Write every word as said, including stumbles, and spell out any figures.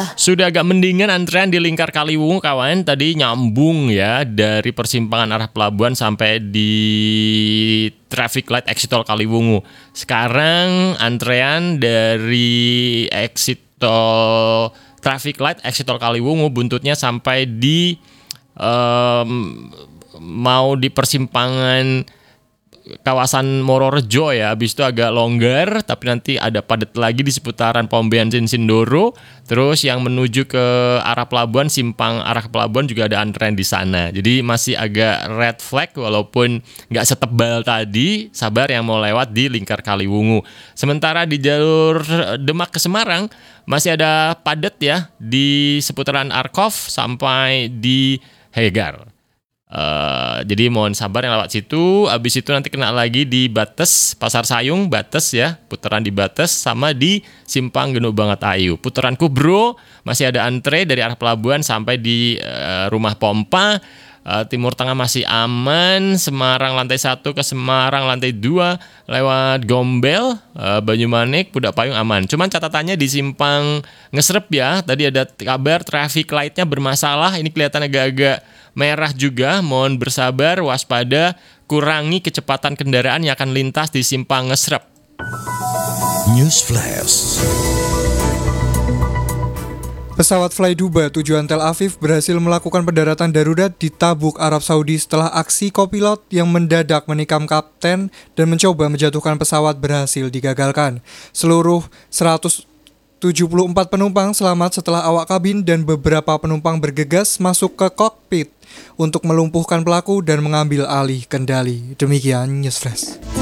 Sudah agak mendingan antrean di Lingkar Kaliwungu kawan. Tadi nyambung ya dari persimpangan arah pelabuhan sampai di traffic light exit tol Kaliwungu. Sekarang antrean dari exit tol traffic light exit tol Kaliwungu buntutnya sampai di um, mau di persimpangan kawasan Mororejo ya, habis itu agak longgar, tapi nanti ada padat lagi di seputaran pom bensin Sindoro. Terus yang menuju ke arah pelabuhan, simpang arah pelabuhan juga ada antrean di sana. Jadi masih agak red flag walaupun nggak setebal tadi. Sabar yang mau lewat di Lingkar Kaliwungu. Sementara di jalur Demak ke Semarang masih ada padat ya di seputaran Arkov sampai di Hegar. Uh, jadi mohon sabar yang lewat situ. Abis itu nanti kena lagi di Bates, Pasar Sayung, Bates ya, putaran di Bates sama di Simpang Genuk Banget Ayu. Putaran Kubro masih ada antre dari arah pelabuhan sampai di uh, Rumah Pompa. Uh, Timur Tengah masih aman. Semarang lantai satu ke Semarang lantai dua lewat Gombel, uh, Banyumanik, Pudak Payung aman. Cuman catatannya di Simpang Ngesrep ya. Tadi ada kabar traffic light-nya bermasalah. Ini kelihatan agak-agak merah juga. Mohon bersabar, waspada, kurangi kecepatan kendaraan yang akan lintas di Simpang Ngesrep. News Flash. Pesawat Flyduba tujuan Tel Aviv berhasil melakukan pendaratan darurat di Tabuk, Arab Saudi setelah aksi kopilot yang mendadak menikam kapten dan mencoba menjatuhkan pesawat berhasil digagalkan. Seluruh seratus tujuh puluh empat penumpang selamat setelah awak kabin dan beberapa penumpang bergegas masuk ke kokpit untuk melumpuhkan pelaku dan mengambil alih kendali. Demikian News Flash.